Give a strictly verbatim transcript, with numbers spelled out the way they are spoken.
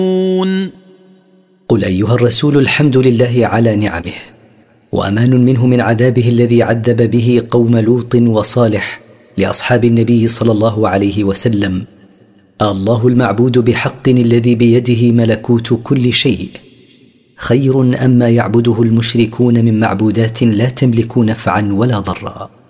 قل أيها الرسول الحمد لله على نعمه، وأمان منه من عذابه الذي عذب به قوم لوط وصالح لأصحاب النبي صلى الله عليه وسلم. الله المعبود بحق الذي بيده ملكوت كل شيء خير أما يعبده المشركون من معبودات لا تملك نفعا ولا ضرا.